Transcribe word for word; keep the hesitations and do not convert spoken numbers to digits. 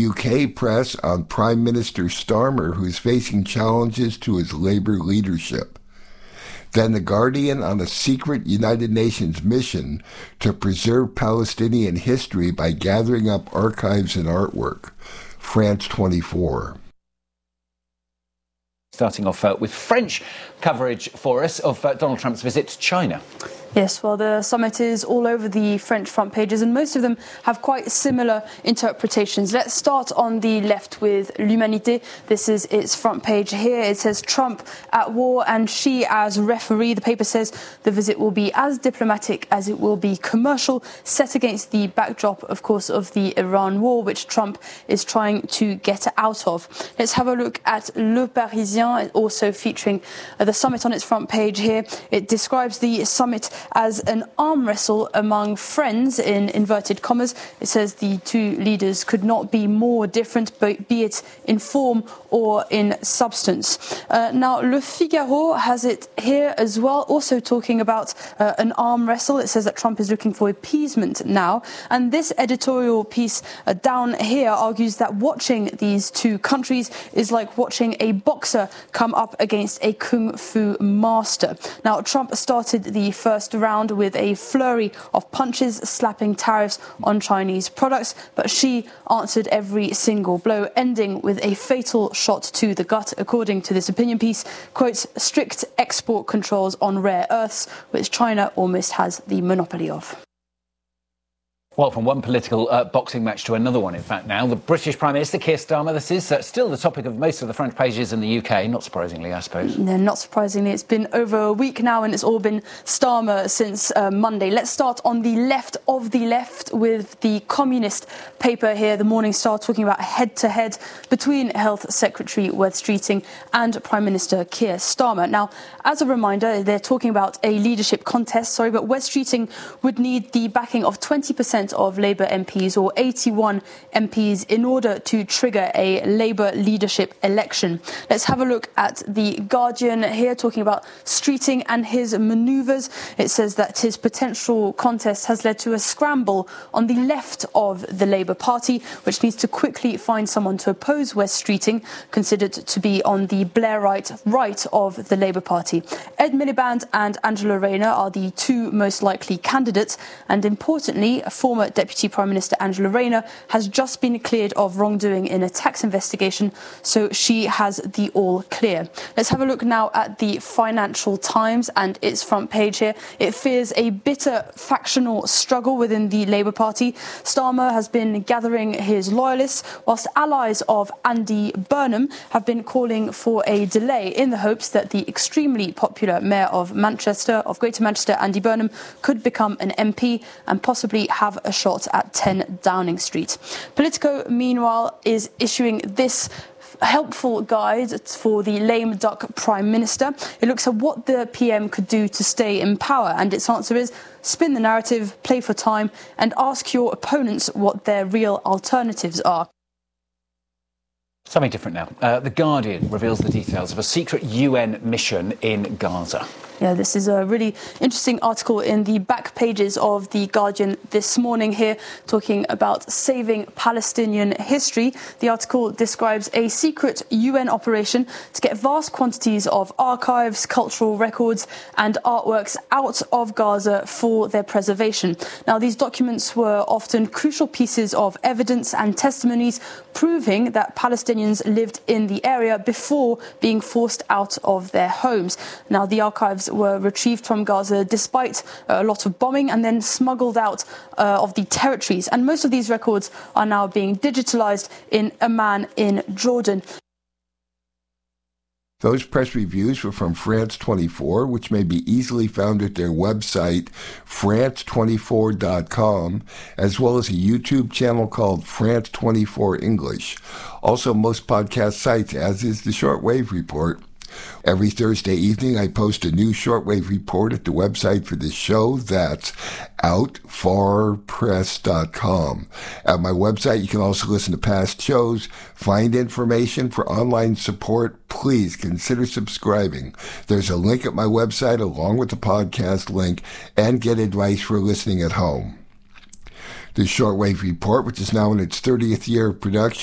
U K press on Prime Minister Starmer, who is facing challenges to his Labour leadership. Then The Guardian on a secret United Nations mission to preserve Palestinian history by gathering up archives and artwork. France twenty-four. Starting off uh, with French coverage for us of uh, Donald Trump's visit to China. Yes, well, the summit is all over the French front pages, and most of them have quite similar interpretations. Let's start on the left with L'Humanité. This is its front page here. It says Trump at war and Xi as referee. The paper says the visit will be as diplomatic as it will be commercial, set against the backdrop, of course, of the Iran war, which Trump is trying to get out of. Let's have a look at Le Parisien, also featuring uh, the summit on its front page here. It describes the summit as an arm wrestle among friends, in inverted commas. It says the two leaders could not be more different, be it in form or in substance. Uh, now, Le Figaro has it here as well, also talking about uh, an arm wrestle. It says that Trump is looking for appeasement now. And this editorial piece uh, down here argues that watching these two countries is like watching a boxer come up against a kung fu master. Now, Trump started the first round with a flurry of punches, slapping tariffs on Chinese products, but Xi answered every single blow, ending with a fatal shot to the gut, according to this opinion piece. Quotes, strict export controls on rare earths, which China almost has the monopoly of. Well, from one political uh, boxing match to another one, in fact, now. The British Prime Minister, Keir Starmer, this is uh, still the topic of most of the front pages in the U K, not surprisingly, I suppose. No, not surprisingly. It's been over a week now, and it's all been Starmer since uh, Monday. Let's start on the left of the left with the communist paper here, the Morning Star, talking about head-to-head between Health Secretary Wes Streeting and Prime Minister Keir Starmer. Now, as a reminder, they're talking about a leadership contest, sorry, but Wes Streeting would need the backing of twenty percent of Labour M Ps, or eighty-one M Ps, in order to trigger a Labour leadership election. Let's have a look at The Guardian here, talking about Streeting and his manoeuvres. It says that his potential contest has led to a scramble on the left of the Labour Party, which needs to quickly find someone to oppose Wes Streeting, considered to be on the Blairite right of the Labour Party. Ed Miliband and Angela Rayner are the two most likely candidates, and importantly, for Former Deputy Prime Minister Angela Rayner has just been cleared of wrongdoing in a tax investigation, so she has the all clear. Let's have a look now at the Financial Times and its front page here. It fears a bitter factional struggle within the Labour Party. Starmer has been gathering his loyalists, whilst allies of Andy Burnham have been calling for a delay in the hopes that the extremely popular Mayor of Manchester, of Greater Manchester, Andy Burnham, could become an M P and possibly have a shot at ten Downing Street. Politico, meanwhile, is issuing this helpful guide for the lame duck Prime Minister. It looks at what the P M could do to stay in power, and its answer is spin the narrative, play for time, and ask your opponents what their real alternatives are. Something different now. Uh, the Guardian reveals the details of a secret U N mission in Gaza. Yeah, this is a really interesting article in the back pages of The Guardian this morning here, talking about saving Palestinian history. The article describes a secret U N operation to get vast quantities of archives, cultural records and artworks out of Gaza for their preservation. Now, these documents were often crucial pieces of evidence and testimonies proving that Palestinians lived in the area before being forced out of their homes. Now, the archives were retrieved from Gaza despite a lot of bombing and then smuggled out uh, of the territories. And most of these records are now being digitalized in Amman in Jordan. Those press reviews were from France twenty-four, which may be easily found at their website, France twenty-four dot com, as well as a YouTube channel called France twenty-four English. Also, most podcast sites, as is the Shortwave Report. Every Thursday evening, I post a new shortwave report at the website for this show. That's out far press dot com. At my website, you can also listen to past shows, find information for online support. Please consider subscribing. There's a link at my website along with the podcast link, and get advice for listening at home. The Shortwave Report, which is now in its thirtieth year of production,